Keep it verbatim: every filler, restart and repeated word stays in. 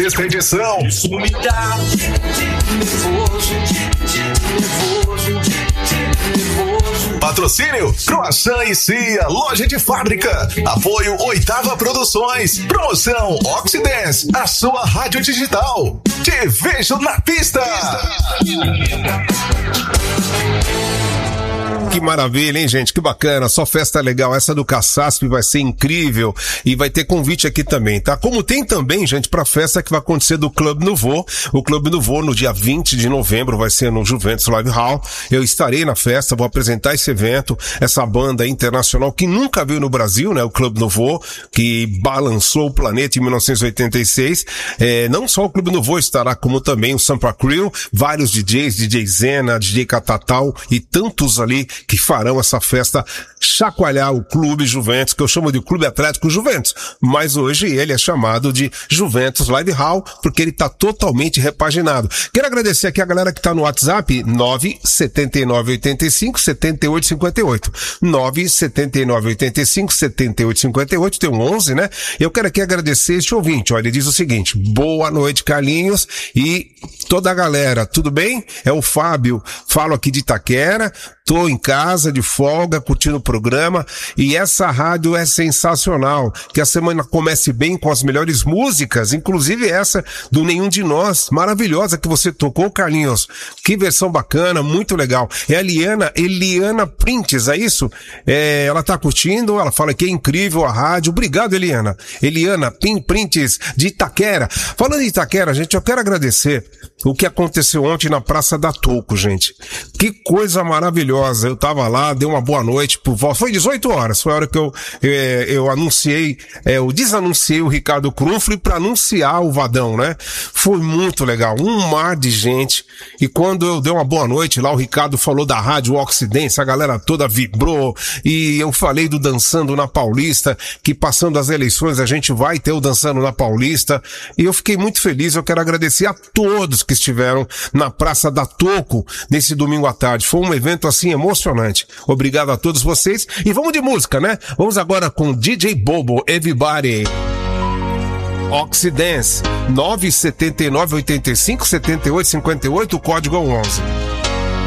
sexta edição. Isso me dá nervoso, nervoso, nervoso. Patrocínio Croissant e Cia, loja de fábrica. Apoio Oitava Produções. Promoção Oxidance, a sua rádio digital. Te vejo na pista. Que maravilha, hein, gente? Que bacana, só festa legal. Essa do Caçasp vai ser incrível e vai ter convite aqui também, tá? Como tem também, gente, pra festa que vai acontecer do Clube Nouveau. O Clube Nouveau no dia vinte de novembro vai ser no Juventus Live Hall. Eu estarei na festa, vou apresentar esse evento, essa banda internacional que nunca veio no Brasil, né? O Clube Nouveau, que balançou o planeta em mil novecentos e oitenta e seis. É, não só o Clube Nouveau estará, como também o Sampa Crew, vários D Js, D J Zena, D J Catatal e tantos ali que farão essa festa chacoalhar o Clube Juventus, que eu chamo de Clube Atlético Juventus, mas hoje ele é chamado de Juventus Live Hall, porque ele tá totalmente repaginado. Quero agradecer aqui a galera que tá no WhatsApp, nove sete nove oito cinco sete oito cinco oito, nove sete nove oito cinco sete oito cinco oito, tem um onze, né? Eu quero aqui agradecer este ouvinte, olha, ele diz o seguinte: boa noite, Carlinhos, e toda a galera, tudo bem? É o Fábio, falo aqui de Itaquera, tô em casa, de folga, curtindo o programa, e essa rádio é sensacional. Que a semana comece bem com as melhores músicas, inclusive essa do Nenhum de Nós, maravilhosa que você tocou, Carlinhos. Que versão bacana, muito legal. É a Eliana, Eliana Printes, é isso? É, ela tá curtindo, ela fala que é incrível a rádio. Obrigado, Eliana. Eliana Pim Printes, de Itaquera. Falando em Itaquera, gente, eu quero agradecer o que aconteceu ontem na Praça da Toco, gente. Que coisa maravilhosa. Eu tava lá, dei uma boa noite por volta. Foi dezoito horas, foi a hora que eu, é, eu anunciei, é, eu desanunciei o Ricardo Krumfli pra anunciar o Vadão, né? Foi muito legal. Um mar de gente. E quando eu dei uma boa noite lá, o Ricardo falou da Rádio Oxidência, a galera toda vibrou. E eu falei do Dançando na Paulista, que passando as eleições a gente vai ter o Dançando na Paulista. E eu fiquei muito feliz. Eu quero agradecer a todos que estiveram na Praça da Toco nesse domingo à tarde. Foi um evento assim emocionante. Obrigado a todos vocês. E vamos de música, né? Vamos agora com D J Bobo, Everybody. Oxidance, nove sete nove oito cinco sete oito cinco oito, código onze.